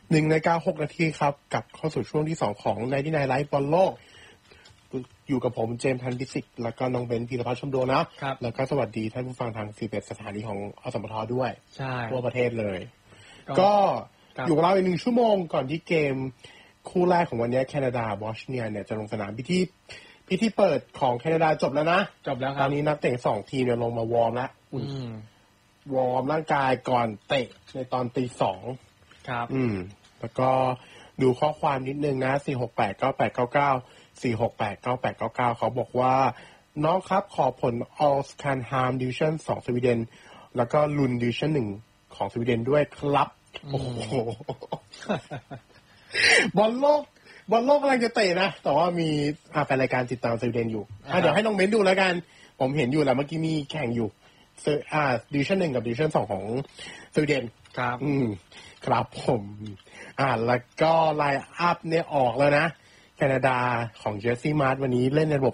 1:06 นาทีครับกลับเข้าสู่ช่วงที่2ของ99 Live บอลโลกอยู่กับผมเจมส์พันธุ์พิสิทธิ์แล้วก็น้องเบนซ์พีรพัฒน์ชมดวงนะแล้วก็สวัสดีท่านผู้ฟังทาง41สถานีของอสมทด้วยทั่วประเทศเลยก็อยู่กับเราอีก1 ชั่วโมงก่อนที่เกมคู่แรกของวันนี้แคนาดาบอสเนียเนี่ยจะลงสนามพิธีเปิดของแคนาดาจบแล้วนะจบแล้วครับตอนนี้นักเตะ2 ทีมเนี่ยลงมาวอร์มแล้ววอร์มร่างกายก่อนเตะในตอน 2:00 ครับแล้วก็ดูข้อความนิดนึงนะ4689899 4689899เขาบอกว่าน้องครับขอผล Oskarshamn Division 2สวีเดนแล้วก็ลุน Division 1ของสวีเดนด้วยครับโอ้โหบอลโลกกำลังจะเตะนะแต่ว่ามีแฟนรายการติดตามสวีเดนอยู่เดี๋ยวให้น้องเม้นดูแล้วกันผมเห็นอยู่แล้วเมื่อกี้มีแข่งอยู่Division 1กับ Division 2ของสวีเดนครับครับผมแล้วก็ไลน์อัพเนี่ยออกแล้วนะแคนาดาของเจสซี่มาร์ทวันนี้เล่นในระบบ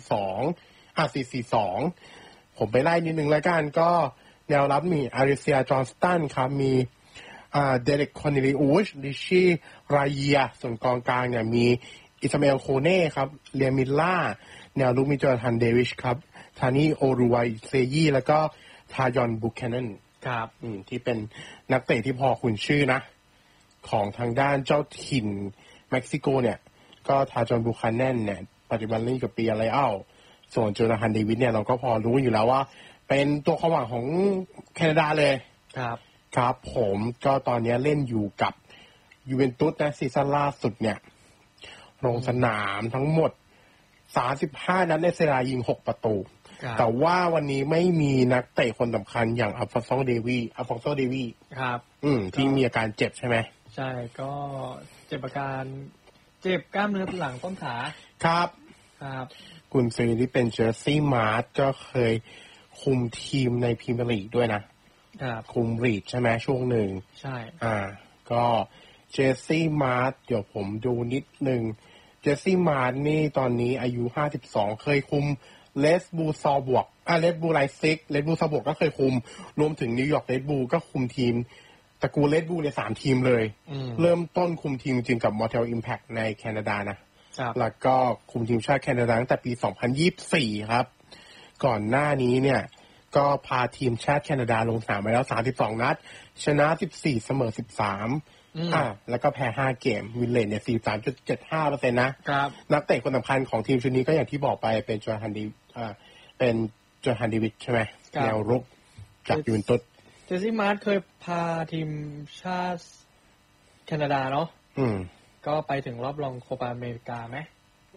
4-2-2 4-4-2 ผมไปไล่นิดนึงแล้วกันก็แนวรับมีอาริเซียจอห์นสตันครับมีเดเร็กคอนเนลิอุชริชี่ราเยียส่วนกองกลางเนี่ยมีอิซาเมลโคเน่ครับเลียมิลล่าแนวลุกมีจอร์แดนเดวิชครับทานี่โอรูไวเซยี่แล้วก็ทายอนบุคแคนนนครับที่เป็นนักเตะที่พอคุณชื่อนะของทางด้านเจ้าถิ่นเม็กซิโกเนี่ยก็ทาจอนบุคแคนนนเนี่ยปัจจุบันเล่นกับปีอะไรส่วนโจนาธานเดวิดเนี่ยเราก็พอรู้อยู่แล้วว่าเป็นตัวความหวังของแคนาดาเลยครับผมก็ตอนนี้เล่นอยู่กับยูเวนตุสนะซีซั่นล่าสุดเนี่ยลงสนามทั้งหมด35นัดในเซรายิง6ประตูแต่ว่าวันนี้ไม่มีนักเตะคนสำคัญอย่างอัลฟองโซเดวีครับที่มีอาการเจ็บใช่ไหมใช่ก็เจ็บกล้ามเนื้อหลังต้นขาครับกุนซือที่เป็นเจอร์ซี่มาร์ทก็เคยคุมทีมในพรีเมียร์ลีกด้วยนะคุมลีดใช่ไหมช่วงหนึ่งใช่ก็เจสซี่มาร์ทเดี๋ยวผมดูนิดนึงเจสซี่มาร์ทนี่ตอนนี้อายุ52เคยคุมเลสบูซอบบวกเลสบูไลซิกเลสบูซอบบวกก็เคยคุมรวมถึงนิวยอร์กเลสบูก็คุมทีมตระกูลเลสบูเนี่ย3ทีมเลยเริ่มต้นคุมทีมจริงกับมอเทลอิมแพคในแคนาดานะแล้วก็คุมทีมชาติแคนาดาตั้งแต่ปี2024ครับก่อนหน้านี้เนี่ยก็พาทีมชาติแคนาดาลงสนามไปแล้ว32นัดชนะ14เสมอ13แล้วก็แพ้5เกมวินเลนเนี่ย 43.75% นะครับนักเตะคนสำคัญของทีมชุดนี้ก็อย่างที่บอกไปเป็นจอร์แดนเดวิดใช่ไหมแนวรุกจากยูเวนตุสเจสซี่มาร์ทเคยพาทีมชาติแคนาดาเนาะก็ไปถึงรอบรองโคปาอเมริกาไหม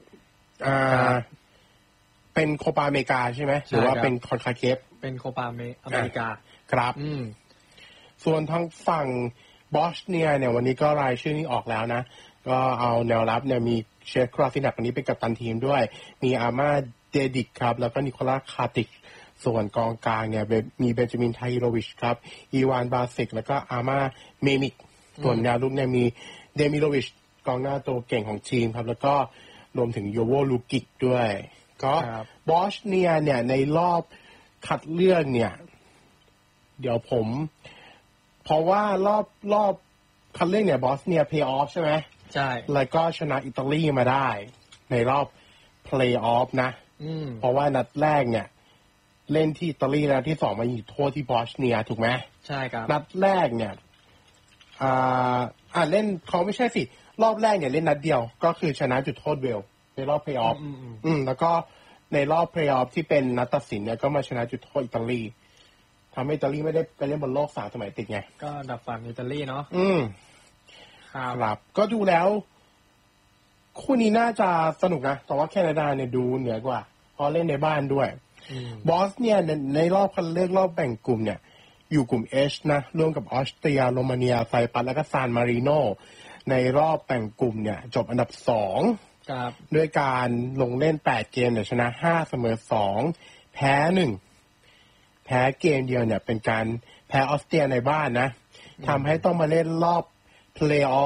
เป็นโคปาอเมริกาใช่ไหมหรือว่าเป็นคอนคาเคฟเป็นโคปาอเมริกาครับส่วนทางฝั่งบอสเนียเนี่ยวันนี้ก็รายชื่อนี้ออกแล้วนะก็เอาแนวรับเนี่ยมีเชฟคราฟินักวันนี้เป็นกัปตันทีมด้วยมีอาม่าเดดิกครับแล้วก็นิโคลัสคาติกส่วนกองกลางเนี่ยมีเบนจามินไทโรวิชครับอีวานบาซิกแล้วก็อาม่าเมมิกส่วนแนวรุกเนี่ยมีเดมิโรวิชกองหน้าตัวเก่งของทีมครับแล้วก็รวมถึงโยโวลูกิกด้วยก็บอสเนียเนี่ยในรอบคัดเลือกเนี่ยเดี๋ยวผมเพราะว่ารอบคัดเลือกเนี่ยบอสเนียเพลย์ออฟใช่ไหมใช่แล้วก็ชนะอิตาลีมาได้ในรอบเพลย์ออฟนะเพราะว่านัดแรกเนี่ยเล่นที่อิตาลีแล้วที่2มายิงโทษที่บอสเนียถูกไหมใช่ครับนัดแรกเนี่ยเล่นเขาไม่ใช่สิรอบแรกเนี่ยเล่นนัดเดียวก็คือชนะจุดโทษเวลในรอบเพลย์ออฟแล้วก็ในรอบเพลย์ออฟที่เป็นนัดตัดสินเนี่ยก็มาชนะจุดโทษอิตาลีทำให้อิตาลีไม่ได้ไปเล่นบนโลก3 สมัยติดไงก็ดับฝันอิตาลีเนาะครับก็ดูแล้วคู่นี้น่าจะสนุกนะแต่ว่าแคนาดาเนี่ยดูเหนือกว่าเพราะเล่นในบ้านด้วยบอสเนี่ยในรอบคัดเลือกรอบแบ่งกลุ่มเนี่ยอยู่กลุ่ม H นะร่วมกับออสเตรียโรมาเนียไซปรัสและก็ซานมาริโนในรอบแบ่งกลุ่มเนี่ยจบอันดับ2ด้วยการลงเล่น8เกมเนี่ยชนะ5เสมอ2แพ้1แพ้เกมเดียวเนี่ยเป็นการแพ้ออสเตรียในบ้านนะทำให้ต้องมาเล่นรอบเพลย์ออฟ